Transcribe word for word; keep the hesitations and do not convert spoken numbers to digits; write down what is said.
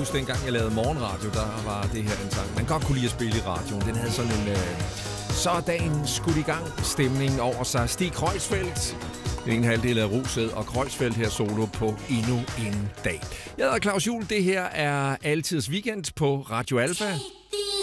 huske, dengang jeg lavede morgenradio, der var det her en sang, man godt kunne lide at spille i radioen. Den havde sådan en... Øh, så er dagen skudt i gang, stemningen over sig. Stig Kreuzfeldt, den ene halvdel af Rused, og Kreuzfeldt her solo på endnu en dag. Jeg hedder Claus Juhl, det her er Altids Weekend på Radio Alfa.